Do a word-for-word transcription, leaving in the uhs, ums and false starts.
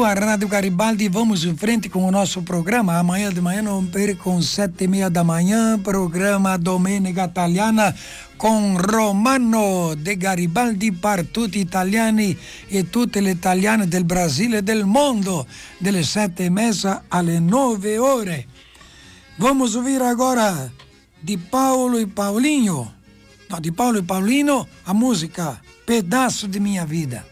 A Rádio Garibaldi, vamos em frente com o nosso programa. Amanhã de manhã não percam sete e meia da manhã, programa Domenica Italiana con Romano de Garibaldi per tutti italiani e tutte le italiane del Brasile e del mondo, dalle sette e mezza alle nove ore. Vamos ouvir agora di Paolo e Paulinho, no, di Paolo e Paulino, a música Pedaço de Minha Vida.